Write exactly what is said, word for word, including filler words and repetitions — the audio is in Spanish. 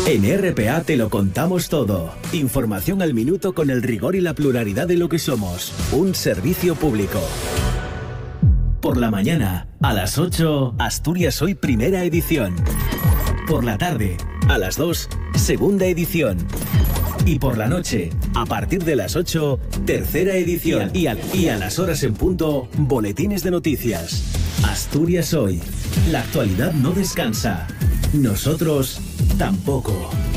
En R P A te lo contamos todo. Información al minuto con el rigor y la pluralidad de lo que somos. Un servicio público. Por la mañana, a las ocho, Asturias Hoy primera edición. Por la tarde, a las dos, segunda edición. Y por la noche, a partir de las ocho, tercera edición. Y a, y a las horas en punto, boletines de noticias. Asturias Hoy. La actualidad no descansa. Nosotros tampoco.